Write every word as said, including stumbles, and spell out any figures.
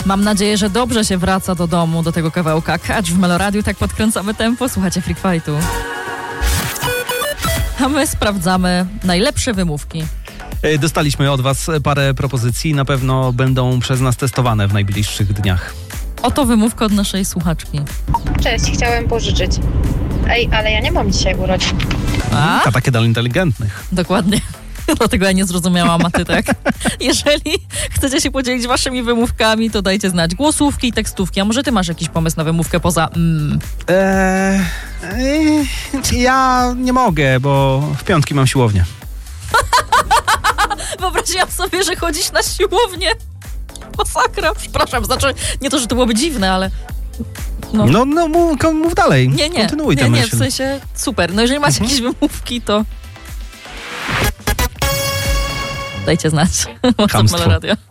Mam nadzieję, że dobrze się wraca do domu, do tego kawałka. Kacz w Meloradiu, tak podkręcamy tempo. Słuchajcie Freak Fightu. A my sprawdzamy najlepsze wymówki. Dostaliśmy od was parę propozycji. Na pewno będą przez nas testowane w najbliższych dniach. Oto wymówka od naszej słuchaczki. Cześć, chciałem pożyczyć. Ej, ale ja nie mam dzisiaj urodzin. A? A takie dla inteligentnych. Dokładnie. Dlatego ja nie zrozumiałam, a ty tak. Jeżeli chcecie się podzielić waszymi wymówkami, to dajcie znać głosówki i tekstówki. A może ty masz jakiś pomysł na wymówkę poza mm? Eee, eee, ja nie mogę, bo w piątki mam siłownię. Wyobraziłam sobie, że chodzisz na siłownię. Masakra, przepraszam. Znaczy, nie to, że to byłoby dziwne, ale... No, no, no mów, mów dalej. Nie, nie, Kontynuuj nie, tę nie, myśl. w sensie super. No jeżeli macie mhm. jakieś wymówki, to dajcie znać. WhatsApp Meloradiu.